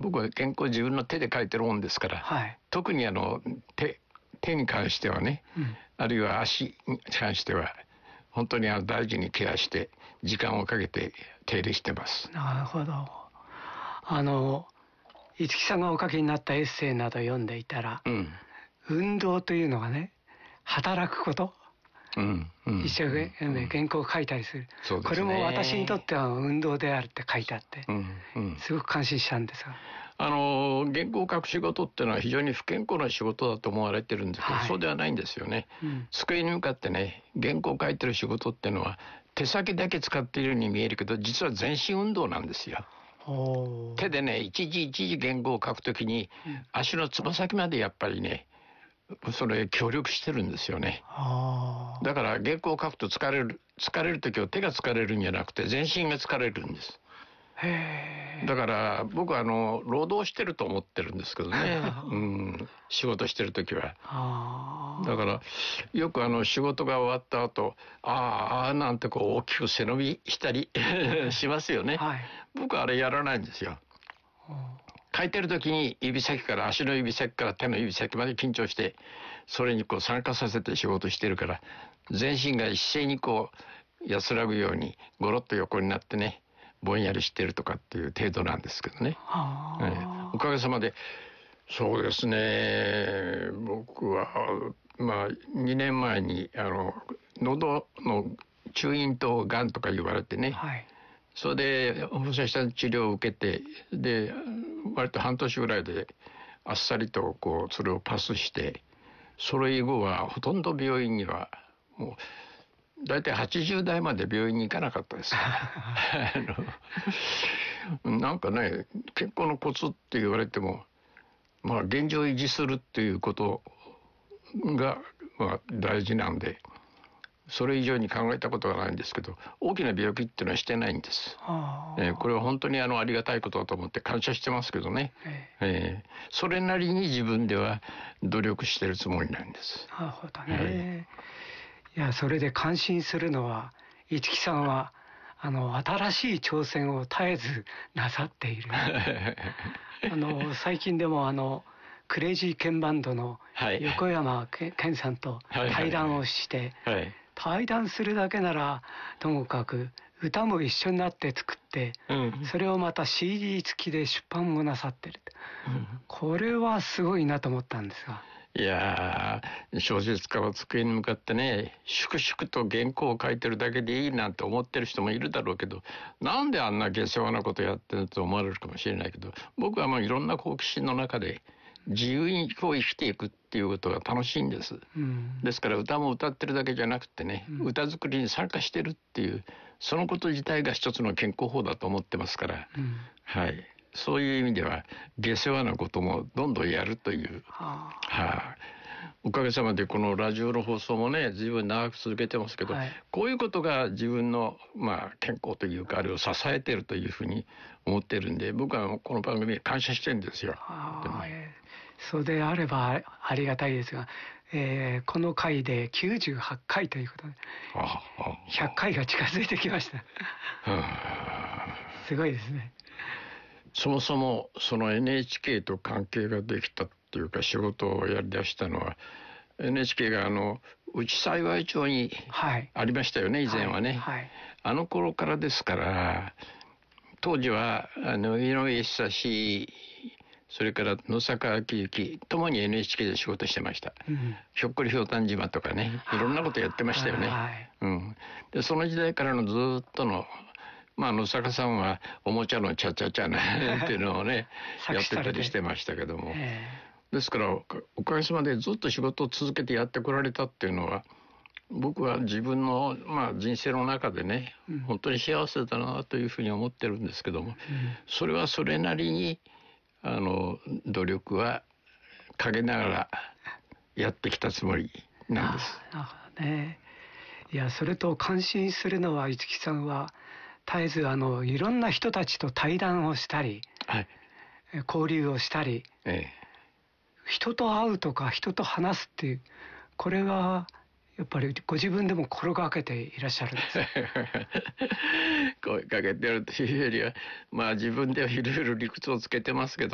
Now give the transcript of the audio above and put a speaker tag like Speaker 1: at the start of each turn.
Speaker 1: 僕は原稿自分の手で書いてるもんですから、はい、特に手に関してはね、あるいは足に関しては本当に大事にケアして時間をかけて手入れしてます。
Speaker 2: なるほど。五木さんがお書きになったエッセイなど読んでいたら、運動というのがね、働くこと、一生懸命原稿を書いたりする、これも私にとっては運動であるって書いてあって、すごく感心したんですが、
Speaker 1: 原稿を書く仕事っていうのは非常に不健康な仕事だと思われてるんですけど、そうではないんですよね。机に向かってね、原稿を書いてる仕事っていうのは手先だけ使っているように見えるけど、実は全身運動なんですよ。手でね、一時原稿を書くときに、足のつま先までやっぱりね、それ協力してるんですよね。だから原稿を書くと疲れる時は手が疲れるんじゃなくて全身が疲れるんです。だから僕は労働してると思ってるんですけどね、仕事してる時は。だからよく仕事が終わった後、なんてこう大きく背伸びしたりしますよね。僕はあれやらないんですよ。書いてる時に足の指先から手の指先まで緊張して、それにこう参加させて仕事してるから、全身が一斉にこう安らぐようにゴロッと横になってね、ぼんやりしてるとかっていう程度なんですけどね。おかげさまでそうですね、僕は2年前に喉の中咽頭がんとか言われてね、それで放射線治療を受けて、で割と半年ぐらいであっさりとこうそれをパスして、それ以後はほとんど病院にはもうだいたい80代まで病院に行かなかったですなんかね、健康のコツって言われても、現状維持するっていうことが大事なんで、それ以上に考えたことがないんですけど、大きな病気っていうのはしてないんです。これは本当にありがたいことだと思って感謝してますけどね。それなりに自分では努力してるつもりなんです。
Speaker 2: なるほどね。いや、それで感心するのは、五木さんは新しい挑戦を絶えずなさっている。最近でもクレイジーケンバンドの横山健さんと対談をして、対談するだけならともかく歌も一緒になって作って、それをまた CD 付きで出版もなさってる、これはすごいなと思ったんですが。
Speaker 1: いやー、小説家は机に向かってね、粛々と原稿を書いてるだけでいいなんて思ってる人もいるだろうけど、なんであんな下世話なことやってると思われるかもしれないけど、僕はいろんな好奇心の中で自由にこう生きていくっていうことが楽しいんです。ですから歌も歌ってるだけじゃなくてね、歌作りに参加してるっていう、そのこと自体が一つの健康法だと思ってますから、そういう意味では下世話なこともどんどんやるという、おかげさまでこのラジオの放送もね、随分長く続けてますけど、こういうことが自分の健康というか、あれを支えているというふうに思ってるんで、僕はこの番組に感謝してるんですよ。
Speaker 2: そうであればありがたいですが、この回で98回ということで、100回が近づいてきました。すごいですね。
Speaker 1: そもそもその NHK と関係ができたっていうか、仕事をやりだしたのは NHK が内幸町にありましたよね、以前はね。あの頃からですから、当時は井上久志、それから野坂昭之ともに NHK で仕事してました。ひょっこりひょうたん島とかね、いろんなことやってましたよね。でその時代からのずっとの野坂さんはおもちゃのチャチャチャなんていうのをねやってたりしてましたけども、ですからおかげさまでずっと仕事を続けてやってこられたっていうのは、僕は自分の人生の中でね、本当に幸せだなというふうに思ってるんですけども、それはそれなりに努力は陰ながらやってきたつもりなんです。
Speaker 2: なるほどね。いや、それと感心するのは、五木さんは絶えずいろんな人たちと対談をしたり、交流をしたり、人と会うとか人と話すっていう、これはやっぱりご自分でも心がけていらっしゃるんです
Speaker 1: 声かけてるというよりは、自分ではいろいろ理屈をつけてますけど